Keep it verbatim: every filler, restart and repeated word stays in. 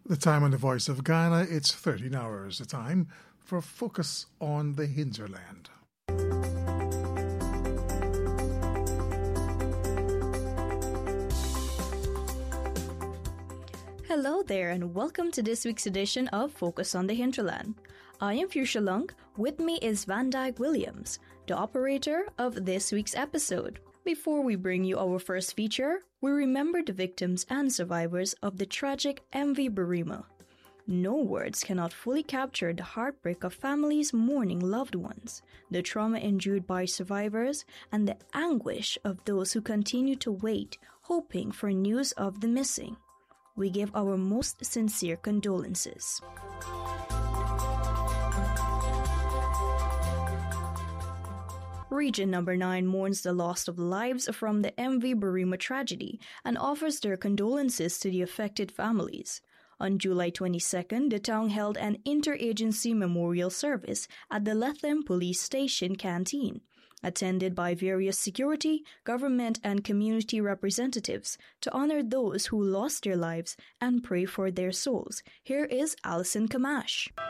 The time on the Voice of Ghana, it's thirteen hours. The time for Focus on the Hinterland. Hello there and welcome to this week's edition of Focus on the Hinterland. I am Fuchsia Lung. With me is Van Dyke Williams, the operator of this week's episode. Before we bring you our first feature, we remember the victims and survivors of the tragic M V Burima. No words cannot fully capture the heartbreak of families mourning loved ones, the trauma endured by survivors, and the anguish of those who continue to wait, hoping for news of the missing. We give our most sincere condolences. Region Number nine mourns the loss of lives from the M V Burima tragedy and offers their condolences to the affected families. On July twenty-second, the town held an interagency memorial service at the Lethem Police Station canteen, attended by various security, government, and community representatives to honor those who lost their lives and pray for their souls. Here is Alison Kamash.